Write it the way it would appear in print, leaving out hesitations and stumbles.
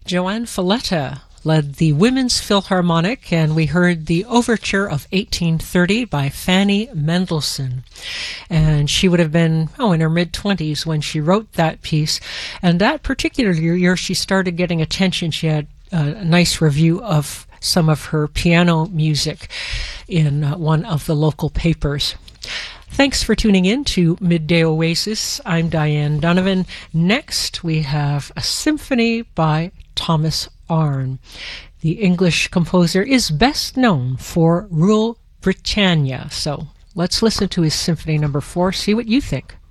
Joanne Falletta led the Women's Philharmonic, and we heard the Overture of 1830 by Fanny Mendelssohn. And she would have been, in her mid-20s when she wrote that piece. And that particular year, she started getting attention. She had a nice review of some of her piano music in one of the local papers. Thanks for tuning in to Midday Oasis. I'm Diane Donovan. Next, we have a symphony by Thomas Arne. The English composer is best known for Rule Britannia. So let's listen to his Symphony Number 4, see what you think.